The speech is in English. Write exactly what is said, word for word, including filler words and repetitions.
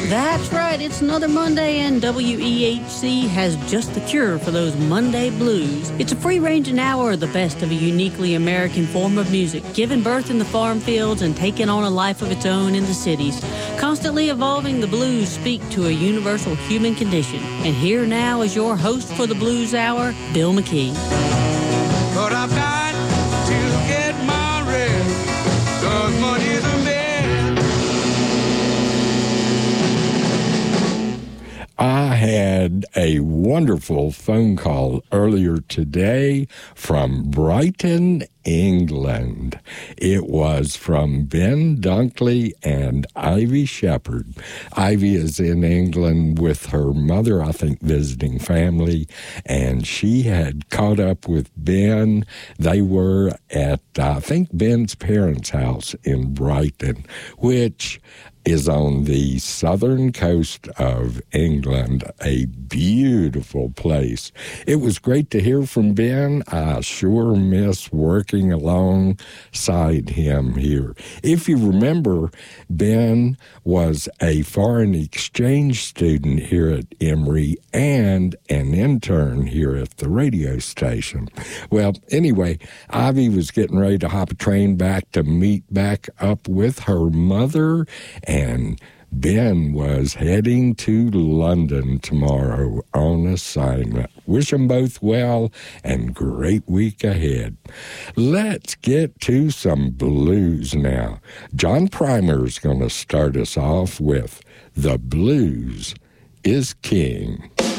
That's right, it's another Monday, and W E H C has just the cure for those Monday blues. It's a free-ranging hour of the best of a uniquely American form of music, giving birth in the farm fields and taking on a life of its own in the cities. Constantly evolving, the blues speak to a universal human condition. And here now is your host for the Blues Hour, Bill McKee. But I've got to get my rest, 'cause money's a man. I had a wonderful phone call earlier today from Brighton, England. It was from Ben Dunkley and Ivy Shepherd. Ivy is in England with her mother, I think, visiting family, and she had caught up with Ben. They were at, I think, Ben's parents' house in Brighton, which is on the southern coast of England, a beautiful place. It was great to hear from Ben. I sure miss working alongside him here. If you remember, Ben was a foreign exchange student here at Emory and an intern here at the radio station. Well, anyway, Ivy was getting ready to hop a train back to meet back up with her mother, and Ben was heading to London tomorrow on assignment. Wish them both well and great week ahead. Let's get to some blues now. John Primer's going to start us off with The Blues is King.